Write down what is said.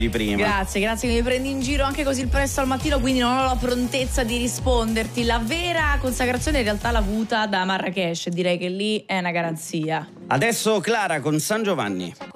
di prima. Grazie che mi prendi in giro anche così presto al mattino, quindi non ho la prontezza di risponderti. La vera consacrazione in realtà l'ha avuta da Marrakesh, direi che lì è una garanzia. Adesso Clara con San Giovanni.